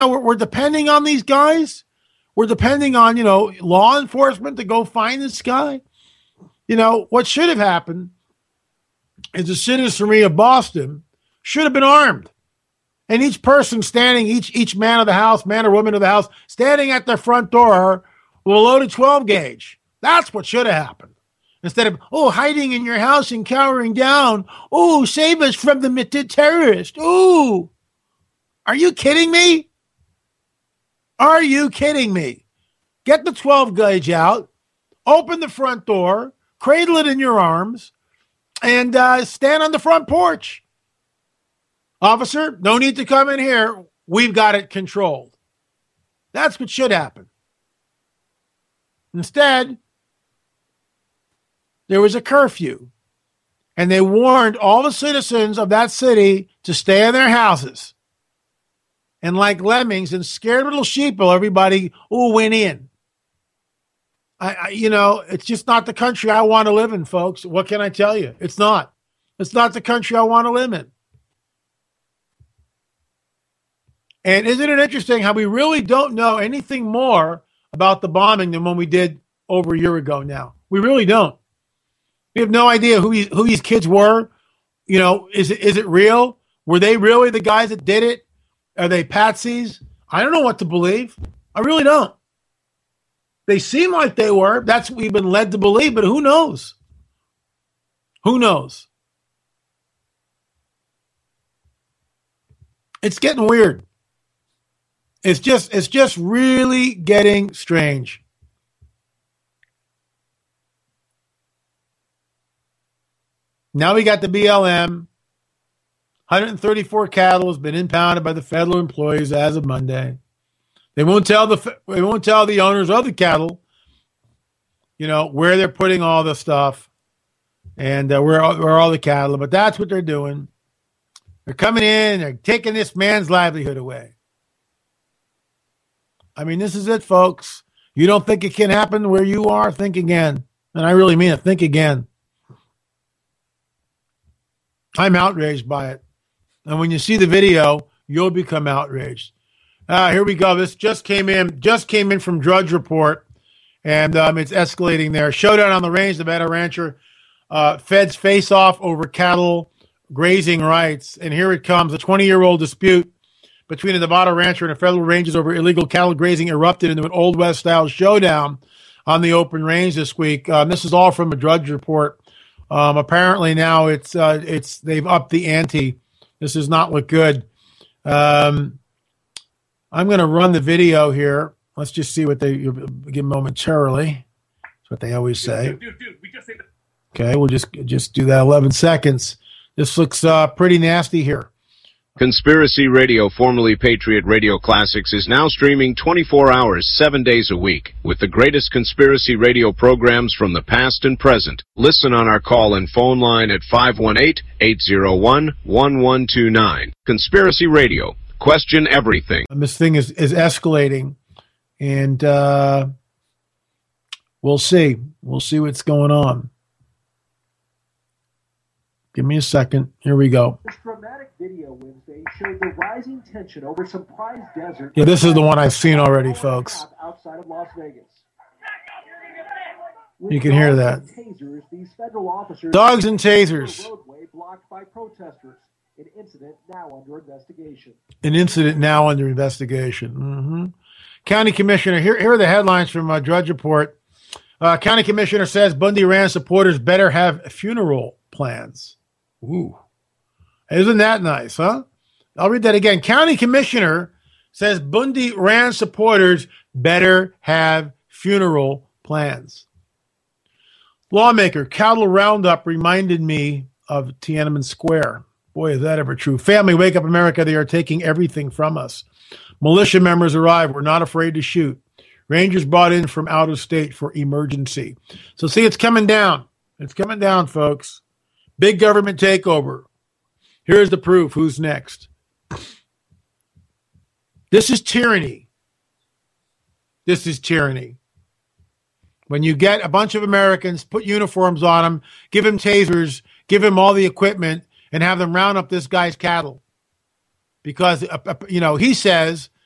we're depending on these guys. We're depending on, law enforcement to go find this guy. What should have happened is the citizenry of Boston should have been armed. And each person standing, each man of the house, man or woman of the house, standing at their front door with a loaded 12 gauge. That's what should have happened. Instead of, hiding in your house and cowering down. Oh, save us from the terrorist. Oh, are you kidding me? Are you kidding me? Get the 12 gauge out, open the front door, cradle it in your arms, and stand on the front porch. Officer, no need to come in here. We've got it controlled. That's what should happen. Instead, there was a curfew, and they warned all the citizens of that city to stay in their houses. And like lemmings and scared little sheeple, everybody went in. It's just not the country I want to live in, folks. What can I tell you? It's not. It's not the country I want to live in. And isn't it interesting how we really don't know anything more about the bombing than when we did over a year ago now? We really don't. We have no idea who these kids were. Is it real? Were they really the guys that did it? Are they patsies? I don't know what to believe. I really don't. They seem like they were. That's what we've been led to believe, but who knows? Who knows? It's getting weird. It's just really getting strange. Now we got the BLM. 134 cattle has been impounded by the federal employees as of Monday. They won't tell the owners of the cattle, where they're putting all the stuff and where all the cattle. But that's what they're doing. They're coming in and they're taking this man's livelihood away. I mean, this is it, folks. You don't think it can happen where you are? Think again. And I really mean it. Think again. I'm outraged by it. And when you see the video, you'll become outraged. Here we go. This just came in from Drudge Report, and it's escalating there. Showdown on the range, Nevada rancher. Feds face off over cattle grazing rights. And here it comes. A 20-year-old dispute between a Nevada rancher and a federal rangers over illegal cattle grazing erupted into an Old West-style showdown on the open range this week. This is all from a Drudge Report. Apparently now it's they've upped the ante. This does not look good. I'm going to run the video here. Let's just see what they give momentarily. That's what they always say. Okay, we'll just do that 11 seconds. This looks pretty nasty here. Conspiracy Radio, formerly Patriot Radio Classics, is now streaming 24 hours, 7 days a week, with the greatest conspiracy radio programs from the past and present. Listen on our call and phone line at 518-801-1129. Conspiracy Radio. Question everything. And this thing is escalating, and we'll see. We'll see what's going on. Give me a second. Here we go. This dramatic video Wednesday showed the rising tension over some prized desert. Yeah, this is the one I've seen already, folks. Outside of Las Vegas. You can hear that. Tasers, these federal officers dogs and tasers. Roadway blocked by protesters. An incident now under investigation. Mm-hmm. County Commissioner, here are the headlines from Drudge Report. County Commissioner says Bundy Ranch supporters better have funeral plans. Ooh. Isn't that nice, huh? I'll read that again. County Commissioner says Bundy Ranch supporters better have funeral plans. Lawmaker, cattle roundup reminded me of Tiananmen Square. Boy, is that ever true. Family, wake up America. They are taking everything from us. Militia members arrive. We're not afraid to shoot. Rangers brought in from out of state for emergency. So see, it's coming down. It's coming down, folks. Big government takeover. Here's the proof. Who's next? This is tyranny. This is tyranny. When you get a bunch of Americans, put uniforms on them, give them tasers, give them all the equipment, and have them round up this guy's cattle. Because, he says